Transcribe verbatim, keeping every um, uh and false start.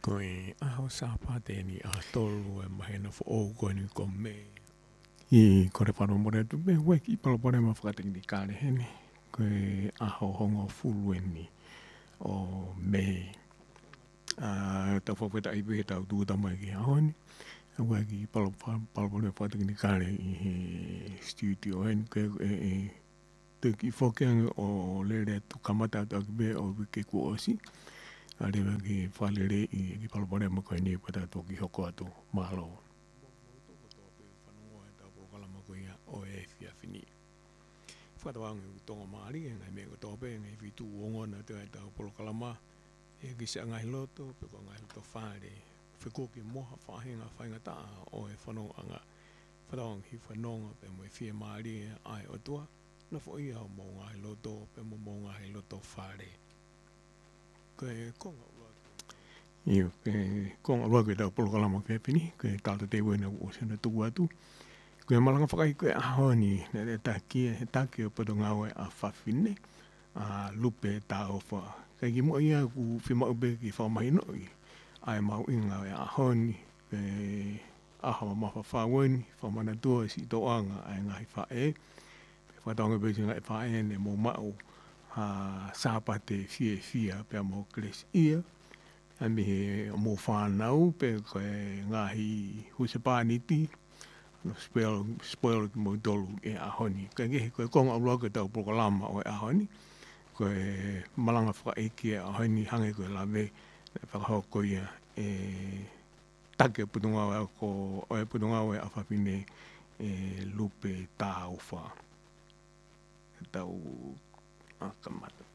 Koe aho sāpate ni a tolu e mahena fo o koe ni ko me. I kore wharo more tu me weki palo pare ma whakateki ni kāre hene. Koe aho hongo fulu e ni o me. Uh, tau whaweta i pe tau tūta mai ki aho ni. A weki palo palo pare whakateki ni kāre i he studio hene. Koe e e te ki whokeanga o lere tu kamata tau ki me o wike ku osi. A rewa ki whalere i ki palapare ma koe ni pata tō ki hoko atu mahalo. Whanongo e tau porokalama koe ia o e fia whini. Whatawangi u tonga maari e ngai mea ko tōpe ngai whitu uongo na te ai tau porokalama. E ki se ngai loto, pe ko ngai loto whare. Whiko ki moha whahinga whainga taa o e whanonga anga. Whatawangi hi whanonga pe mo e fia maari e ai o tua. Na fo ia o mo ngai loto, pe mo mo ngai loto whare. Koe konga ua Iyo, ke konga ua koe tau polokalama koe pini, koe tāta te wena o sena tuku atu. Koe malanga whakai koe aho ni, ne re takia, he takia o pato ngawe a whawhine, a lupe tā ofa. Kei ki mua ia ku whima ube ki whamahino i, ai mau inga e aho ni, koe aho maha whaweni, whamana tua si toanga ai ngahi whae. Whataonga pēsi ngai whae ne mō mau, a sāpate fie fia pia mo kres ia. A mi he mō whānau pe koe ngahi husepāniti. Spoil, spoil ki mō tolu e ahoni. Koe ngehe koe konga urua koe tau prokalama o e ahoni. Koe malanga whakaeki e ahoni hange koe lawe. Whakahoko ia e take putungawe ko o e putungawe a whapine e lupe tā uwha. Tau akamata.